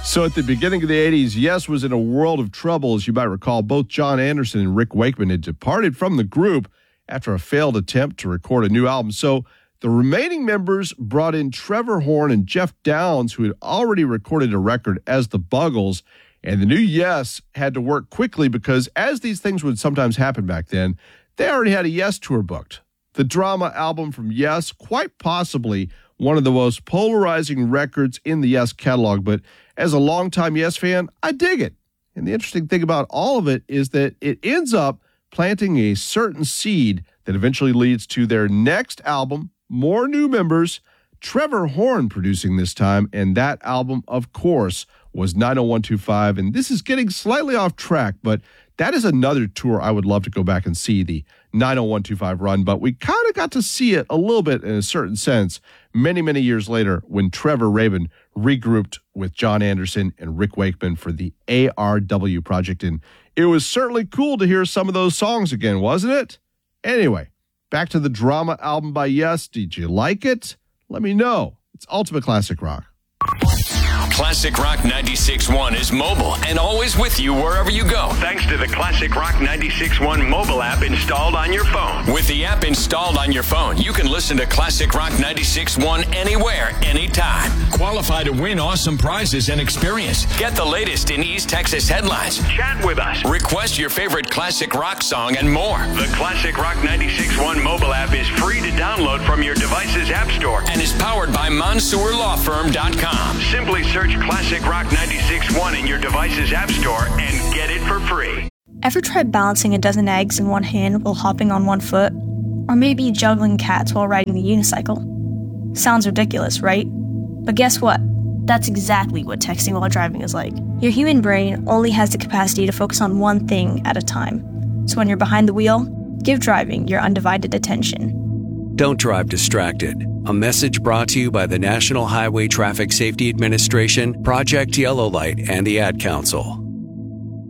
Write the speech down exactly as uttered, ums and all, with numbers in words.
So at the beginning of the eighties, Yes was in a world of trouble. As you might recall, both Jon Anderson and Rick Wakeman had departed from the group after a failed attempt to record a new album. So the remaining members brought in Trevor Horn and Jeff Downs, who had already recorded a record as the Buggles. And the new Yes had to work quickly because, as these things would sometimes happen back then, they already had a Yes tour booked. The Drama album from Yes, quite possibly one of the most polarizing records in the Yes catalog. But as a longtime Yes fan, I dig it. And the interesting thing about all of it is that it ends up planting a certain seed that eventually leads to their next album, more new members, Trevor Horn producing this time, and that album, of course, was nine oh one two five. And this is getting slightly off track, but that is another tour I would love to go back and see, the nine oh one two five run. But we kind of got to see it a little bit in a certain sense many, many years later when Trevor Rabin regrouped with Jon Anderson and Rick Wakeman for the A R W project. And it was certainly cool to hear some of those songs again, wasn't it? Anyway, back to the Drama album by Yes. Did you like it? Let me know. It's Ultimate Classic Rock. Classic Rock ninety-six point one is mobile and always with you wherever you go. Thanks to the Classic Rock ninety-six point one mobile app installed on your phone. With the app installed on your phone, you can listen to Classic Rock ninety-six point one anywhere, anytime. Qualify to win awesome prizes and experience. Get the latest in East Texas headlines. Chat with us. Request your favorite classic rock song and more. The Classic Rock ninety-six point one mobile app is free to download from your device's app store and is powered by Mansour Law Firm dot com. Simply search Classic Rock ninety-six point one in your device's app store and get it for free. Ever tried balancing a dozen eggs in one hand while hopping on one foot? Or maybe juggling cats while riding the unicycle? Sounds ridiculous, right? But guess what? That's exactly what texting while driving is like. Your human brain only has the capacity to focus on one thing at a time. So when you're behind the wheel, give driving your undivided attention. Don't drive distracted. A message brought to you by the National Highway Traffic Safety Administration, Project Yellow Light, and the Ad Council.